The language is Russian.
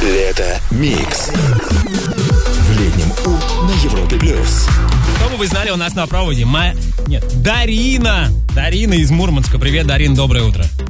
Лето Микс. В летнем У на Европе Плюс. Чтобы вы знали, у нас на проводе Дарина из Мурманска. Привет, Дарин, доброе утро.